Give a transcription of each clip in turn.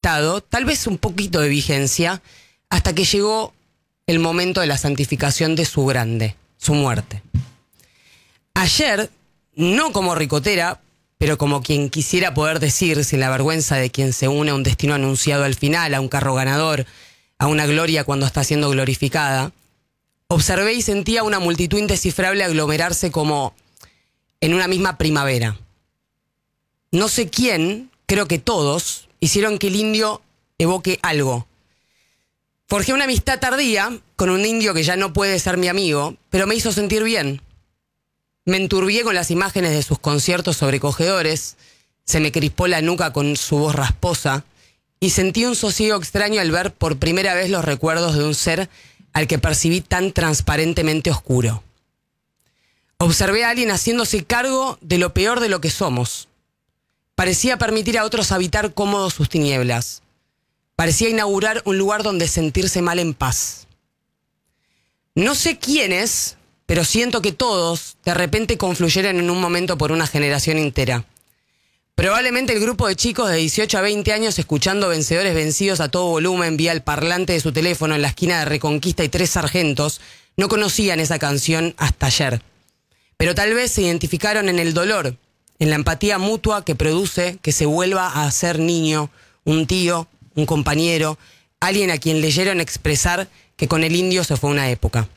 estado, tal vez un poquito de vigencia, hasta que llegó el momento de la santificación de su grande, su muerte. Ayer, no como ricotera, pero como quien quisiera poder decir, sin la vergüenza de quien se une a un destino anunciado al final, a un carro ganador, a una gloria cuando está siendo glorificada, observé y sentía una multitud indescifrable aglomerarse como en una misma primavera. No sé quién, creo que todos, hicieron que el indio evoque algo. Forjé una amistad tardía con un indio que ya no puede ser mi amigo, pero me hizo sentir bien. Me enturbié con las imágenes de sus conciertos sobrecogedores, se me crispó la nuca con su voz rasposa y sentí un sosiego extraño al ver por primera vez los recuerdos de un ser al que percibí tan transparentemente oscuro. Observé a alguien haciéndose cargo de lo peor de lo que somos. Parecía permitir a otros habitar cómodos sus tinieblas. Parecía inaugurar un lugar donde sentirse mal en paz. No sé quiénes, pero siento que todos de repente confluyeron en un momento por una generación entera. Probablemente el grupo de chicos de 18 a 20 años escuchando Vencedores Vencidos a todo volumen vía el parlante de su teléfono en la esquina de Reconquista y Tres Sargentos no conocían esa canción hasta ayer. Pero tal vez se identificaron en el dolor, en la empatía mutua que produce que se vuelva a ser niño, un tío, un compañero, alguien a quien leyeron expresar que con el indio se fue una época.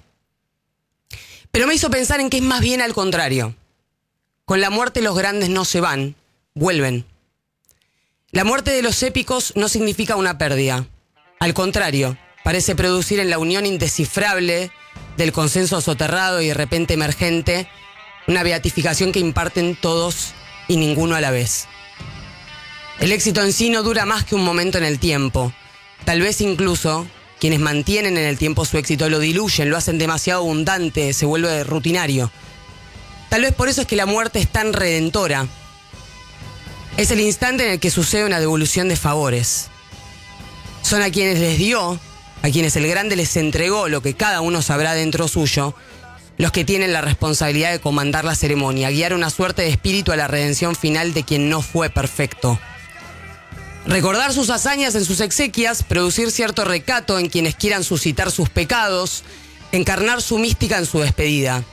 Pero me hizo pensar en que es más bien al contrario. Con la muerte los grandes no se van, vuelven. La muerte de los épicos no significa una pérdida. Al contrario, parece producir en la unión indescifrable del consenso soterrado y de repente emergente una beatificación que imparten todos y ninguno a la vez. El éxito en sí no dura más que un momento en el tiempo. Tal vez incluso quienes mantienen en el tiempo su éxito lo diluyen, lo hacen demasiado abundante, se vuelve rutinario. Tal vez por eso es que la muerte es tan redentora. Es el instante en el que sucede una devolución de favores. Son a quienes les dio, a quienes el grande les entregó lo que cada uno sabrá dentro suyo, los que tienen la responsabilidad de comandar la ceremonia, guiar una suerte de espíritu a la redención final de quien no fue perfecto. Recordar sus hazañas en sus exequias, producir cierto recato en quienes quieran suscitar sus pecados, encarnar su mística en su despedida.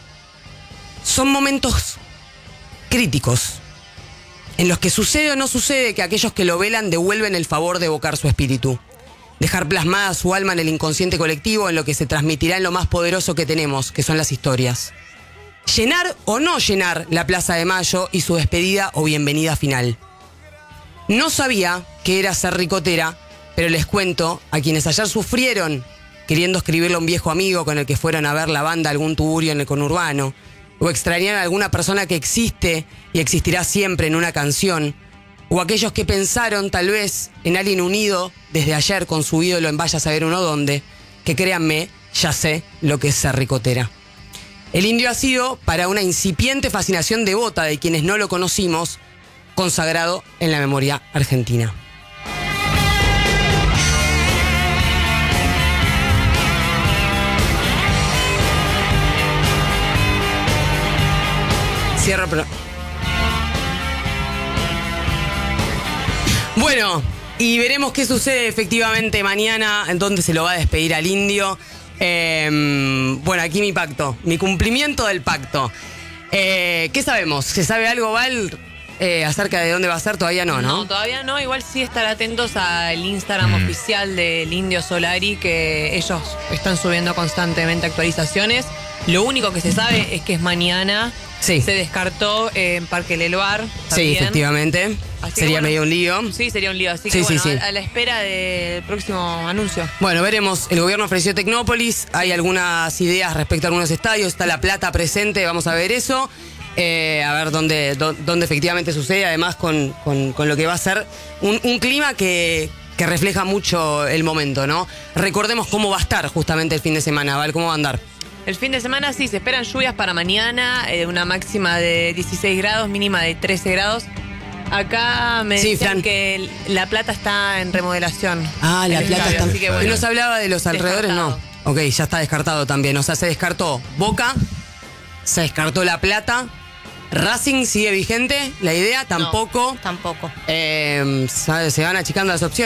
Son momentos críticos, en los que sucede o no sucede que aquellos que lo velan devuelven el favor de evocar su espíritu. Dejar plasmada su alma en el inconsciente colectivo, en lo que se transmitirá en lo más poderoso que tenemos, que son las historias. Llenar o no llenar la Plaza de Mayo y su despedida o bienvenida final. No sabía qué era ser ricotera, pero les cuento a quienes ayer sufrieron queriendo escribirle a un viejo amigo con el que fueron a ver la banda algún tugurio en el conurbano, o extrañaron a alguna persona que existe y existirá siempre en una canción, o aquellos que pensaron tal vez en alguien unido desde ayer con su ídolo en vaya a saber uno dónde, que créanme, ya sé lo que es ser ricotera. El indio ha sido, para una incipiente fascinación devota de quienes no lo conocimos, consagrado en la memoria argentina. Cierro, pero... Bueno, y veremos qué sucede efectivamente mañana, en donde se lo va a despedir al indio. Bueno, aquí mi pacto, mi cumplimiento del pacto. ¿Qué sabemos? ¿Se sabe algo, Val, acerca de dónde va a ser? Todavía no, ¿no? No, todavía no. Igual sí estar atentos al Instagram oficial del Indio Solari, que ellos están subiendo constantemente actualizaciones. Lo único que se sabe es que es mañana. Sí. Se descartó en Parque Leluar. Sí, efectivamente. Así sería bueno, medio un lío. Sí, sería un lío. Así Sí, que sí, bueno, sí. a la espera del próximo anuncio. Bueno, veremos. El gobierno ofreció Tecnópolis. Hay algunas ideas respecto a algunos estadios. Está La Plata presente. Vamos a ver eso. A ver dónde efectivamente sucede. Además, con lo que va a ser un clima que refleja mucho el momento, ¿no? Recordemos cómo va a estar justamente el fin de semana, ¿vale? ¿Cómo va a andar? El fin de semana sí, se esperan lluvias para mañana, una máxima de 16 grados, mínima de 13 grados. Acá me Sí, decían Fran. que La Plata está en remodelación. Ah, La El Plata estadio, está... así que bueno, ¿Y no se hablaba de los alrededores? descartado. No. Ok, ya está descartado también. O sea, se descartó Boca, se descartó La Plata. Racing sigue vigente, la idea tampoco. Tampoco. Se van achicando las opciones.